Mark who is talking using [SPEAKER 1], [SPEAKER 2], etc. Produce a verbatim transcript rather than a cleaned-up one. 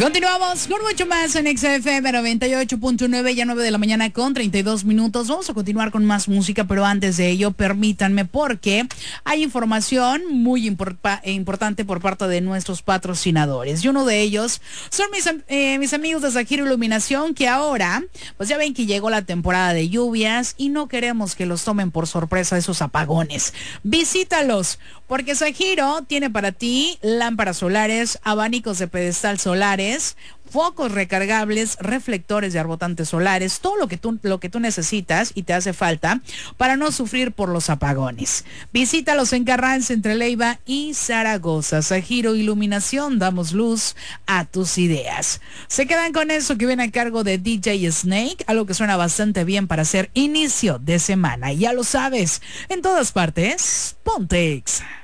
[SPEAKER 1] Continuamos con mucho más en X F M noventa y ocho punto nueve, ya nueve de la mañana con treinta y dos minutos. Vamos a continuar con más música, pero antes de ello, permítanme, porque hay información muy importa, importante por parte de nuestros patrocinadores. Y uno de ellos son mis, eh, mis amigos de Zahiro Iluminación, que ahora, pues ya ven que llegó la temporada de lluvias y no queremos que los tomen por sorpresa esos apagones. Visítalos, porque Zahiro tiene para ti lámparas solares, abanicos de pedestal solares, focos recargables, reflectores de arbotantes solares, todo lo que tú, lo que tú necesitas y te hace falta para no sufrir por los apagones. Visítalos en Carranza, entre Leiva y Zaragoza. Zahiro Iluminación, damos luz a tus ideas. Se quedan con eso que viene a cargo de D J Snake, algo que suena bastante bien para hacer inicio de semana. Ya lo sabes, en todas partes, Pontex.